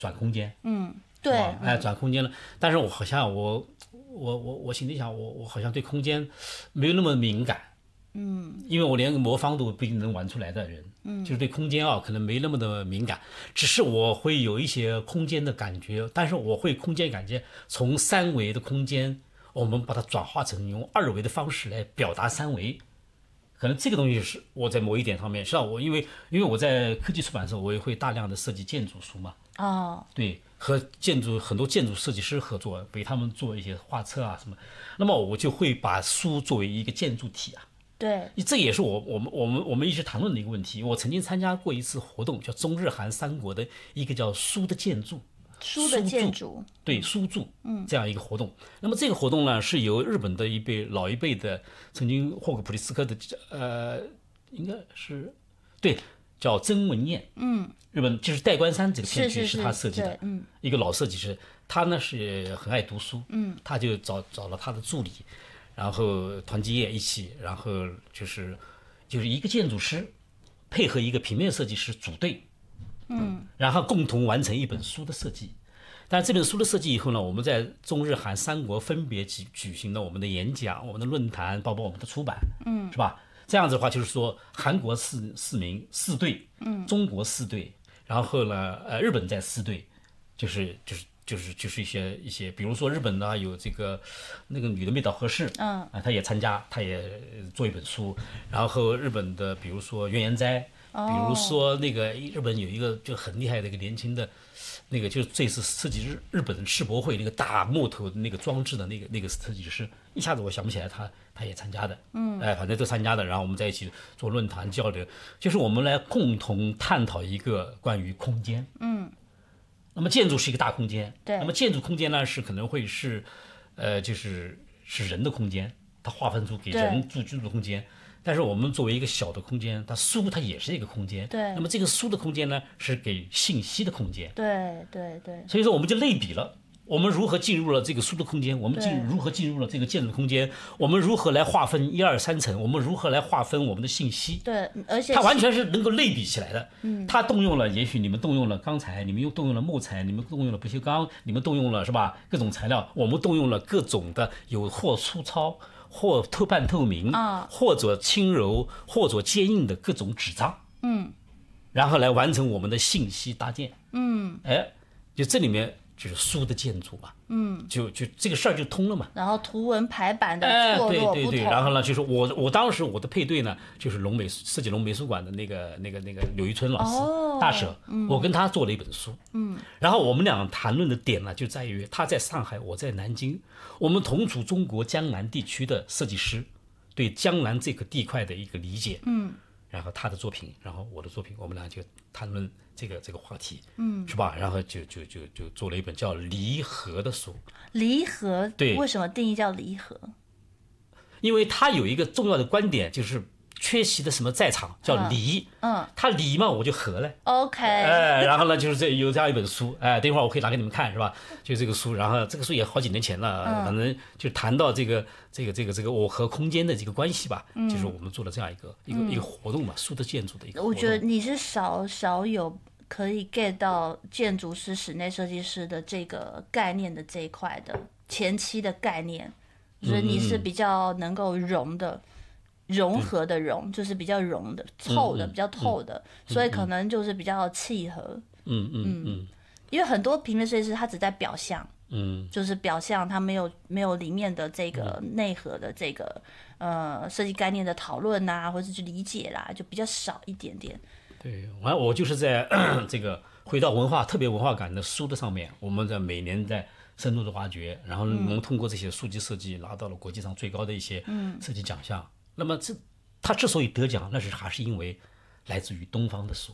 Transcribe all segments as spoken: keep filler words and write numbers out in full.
转空间， 嗯，对， 哎，转空间了。但是我好像我我我我心里想，我我好像对空间没有那么敏感，嗯，因为我连个魔方都不一定能玩出来的人，嗯，就是对空间啊可能没那么的敏感，只是我会有一些空间的感觉，但是我会空间感觉从三维的空间，我们把它转化成用二维的方式来表达三维。可能这个东西是我在某一点上面，是吧？我因为因为我在科技出版社，我也会大量的设计建筑书嘛。 哦， 对，和建筑很多建筑设计师合作，给他们做一些画册啊什么。那么我就会把书作为一个建筑体啊。 对， 这也是我我们我们我们一直谈论的一个问题。我曾经参加过一次活动，叫中日韩三国的一个叫书的建筑。 书的建筑， 对，书柱，嗯，这样一个活动。那么这个活动呢，是由日本的一辈老一辈的曾经获过普利兹克的，呃，应该是对，叫曾文彦，嗯，日本就是代官山这个片区是他设计的，嗯，一个老设计师。他呢是很爱读书，嗯，他就找找了他的助理，然后团结业一起，然后就是就是一个建筑师配合一个平面设计师组队。嗯，然后共同完成一本书的设计。但这本书的设计以后呢，我们在中日韩三国分别举举行了我们的演讲、我们的论坛，包括我们的出版，嗯，是吧？这样子的话，就是说韩国四四名四队，嗯，中国四队，然后呢，呃，日本在四队，就是就是就是就是一些一些，比如说日本呢有这个那个女的妹岛和世，嗯，啊，她也参加，她也做一本书，然后日本的比如说原研哉。比如说那个日本有一个就很厉害的一个年轻的，那个就是这次设计日日本世博会那个大木头的那个装置的那个那个设计师，一下子我想不起来他他也参加的，嗯，哎，反正都参加的，然后我们在一起做论坛交流，就是我们来共同探讨一个关于空间，嗯，那么建筑是一个大空间， 对， 那么建筑空间呢是可能会是，呃，就是是人的空间，它划分出给人住居住的空间。但是我们作为一个小的空间，它书它也是一个空间。 对。 那么这个书的空间呢，是给信息的空间。 对对对。 所以说我们就类比了，我们如何进入了这个书的空间，我们进如何进入了这个建筑的空间，我们如何来划分一二三层，我们如何来划分我们的信息。 对，而且它完全是能够类比起来的。嗯。它动用了，也许你们动用了钢材，你们又动用了木材，你们动用了不锈钢，你们动用了是吧？各种材料，我们动用了各种的有或粗糙。或透半透明，啊，或者轻柔，或者坚硬的各种纸张，嗯，然后来完成我们的信息搭建，嗯，哎，就这里面就是书的建筑嘛，嗯，就就这个事儿就通了嘛。 然后图文排版的错落不同， 哎，对对对，然后呢，就是我我当时我的配对呢，就是龙美设计龙美术馆的那个那个那个柳一春老师，哦，大舍，嗯，我跟他做了一本书，嗯，然后我们俩谈论的点呢，就在于他在上海，我在南京。我们同处中国江南地区的设计师，对江南这个地块的一个理解，嗯，然后他的作品，然后我的作品，我们俩就谈论这个这个话题，嗯，是吧？然后就就就就做了一本叫《离合》的书。 离合， 对， 为什么定义叫离合？ 因为他有一个重要的观点，就是缺席的什么在场叫离，嗯，他离嘛，我就合了 ，OK， 哎，然后呢，就是这有这样一本书，哎，等一会儿我可以拿给你们看，是吧？就这个书，然后这个书也好几年前了，嗯，反正就谈到这个这个这个这个我和空间的这个关系吧，嗯，就是我们做了这样一个一个一个活动嘛，书的建筑的一个活动。 我觉得你是少少有可以 get 到建筑师、室内设计师的这个概念的这一块的前期的概念，就是你是比较能够融的。融合的融就是比较融的，透的、嗯、比较透的、嗯，所以可能就是比较契合。 嗯嗯嗯， 因为很多平面设计师他只在表象，嗯，就是表象，他没有没有里面的这个内核的这个、嗯、呃设计概念的讨论啊，或者去理解啦，就比较少一点点。 对，完我就是在这个回到文化特别文化感的书的上面，我们在每年在深度的挖掘，然后我们通过这些书籍设计拿到了国际上最高的一些设计奖项。嗯，那么这他之所以得奖，那是还是因为来自于东方的书。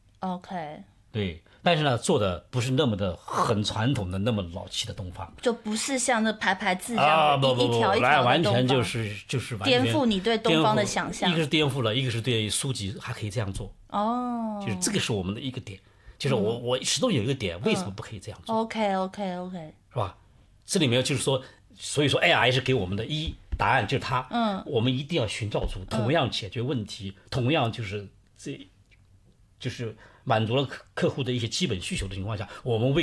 OK。 对，但是呢，做的不是那么的很传统的那么老气的东方， 就不是像那排排字这样子、啊、一条一条的完全就是就是完全颠覆你对东方的想象。 一个是颠覆了，一个是对书籍还可以这样做。哦，就是这个是我们的一个点，就是我、嗯、我始终有一个点，为什么不可以这样做、 嗯、？OK OK OK， 是吧？这里面就是说，所以说 A I 是给我们的一。答案就是它，嗯，我们一定要寻找出同样解决问题，嗯、同样就是这，就是满足了客客户的一些基本需求的情况下，我们为